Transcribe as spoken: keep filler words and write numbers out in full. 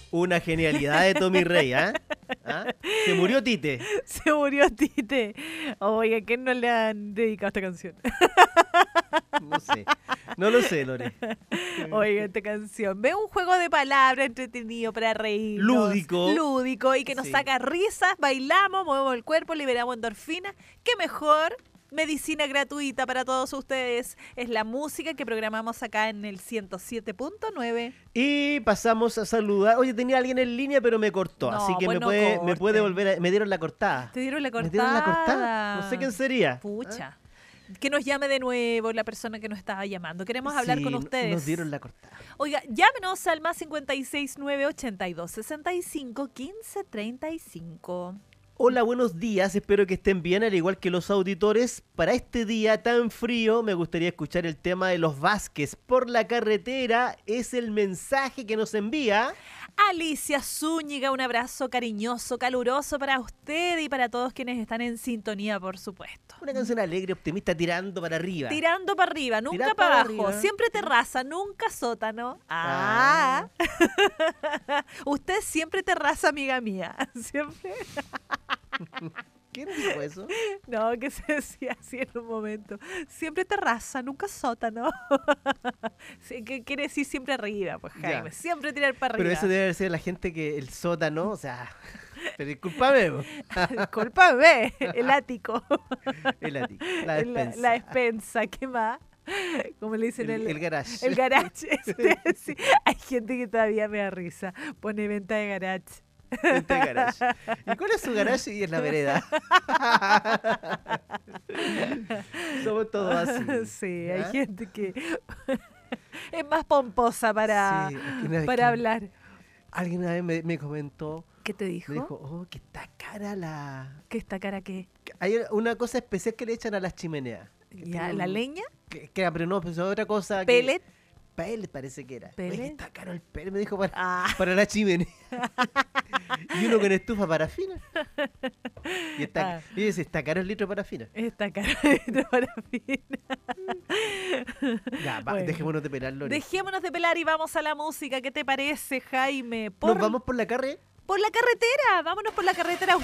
Una genialidad de Tommy Rey, ¿ah? ¿eh? ¿Ah? Se murió Tite. Se murió Tite. Oiga, ¿quién no le han dedicado esta canción? No sé. No lo sé, Lore. Oiga, esta canción. Ve un juego de palabras entretenido para reír. Lúdico. Lúdico y que nos Sí. saca risas, bailamos, movemos el cuerpo, liberamos endorfinas. ¿Qué mejor? Medicina gratuita para todos ustedes. Es la música que programamos acá en el ciento siete punto nueve. Y pasamos a saludar. Oye, tenía alguien en línea, pero me cortó. No, así que pues me, no puede, me corte. puede volver a... Me dieron la cortada. ¿Te dieron la cortada? ¿Me dieron la cortada? No sé quién sería. Pucha. Que nos llame de nuevo la persona que nos estaba llamando. Queremos hablar Sí, con ustedes. Nos dieron la cortada. Oiga, llámenos al más cincuenta y seis, nueve ochenta y dos, sesenta y cinco, quince, treinta y cinco. Hola, buenos días. Espero que estén bien, al igual que los auditores. Para este día tan frío, me gustaría escuchar el tema de los Vázquez. Por la carretera es el mensaje que nos envía Alicia Zúñiga, un abrazo cariñoso, caluroso para usted y para todos quienes están en sintonía, por supuesto. una canción alegre, optimista, tirando para arriba. Tirando para arriba, nunca Tirar para para abajo, arriba. siempre terraza, nunca sótano. Ah. Usted siempre terraza, amiga mía. Siempre. ¿Quién dijo eso? No, que se decía así en un momento. Siempre terraza, nunca sótano. Sí, que quiere decir siempre arriba, pues Jaime. Ya. Siempre tirar para arriba. Pero eso debe ser la gente que el sótano, o sea, pero discúlpame, po. Discúlpame, el ático. el ati- la La, despensa. la despensa, ¿qué más? Como le dicen el, el, el garage. el garage. Sí. Hay gente que todavía me da risa. Pone venta de garage. Este garage. ¿Y cuál es su garage? Y es la vereda. Somos todos así. Sí, ¿ya? hay gente que es más pomposa para, Sí, es que una vez para que- hablar. Alguien una vez me, me comentó, ¿Qué te dijo? me dijo, oh, que está cara la... ¿Que esta cara qué? Hay una cosa especial que le echan a las chimeneas. Que ¿Ya? tiene ¿La un- leña? Que, que, pero no, pues es otra cosa. que- ¿Pellet? Pellet parece que era. Oye, ¿Pellet? está caro el pellet, me dijo, para, Ah. para la chimenea. Y uno con estufa parafina. Y, está, Ah. y dice, está caro el litro de parafina. Esta cara de parafina. Ya, va, Bueno. dejémonos de pelar, Lore. Dejémonos de pelar y vamos a la música. ¿Qué te parece, Jaime? Por, ¿Nos vamos por la carre? por la carretera. Vámonos por la carretera.